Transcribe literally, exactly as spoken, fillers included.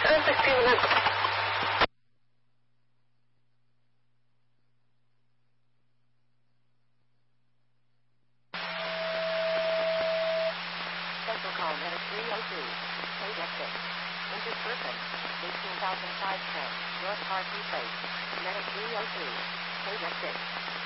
Efectivamente. Special call minute three oh two. Paid exit. Injured person. eighteen thousand five ten. Your car replaced. Minute three oh two. Paid exit.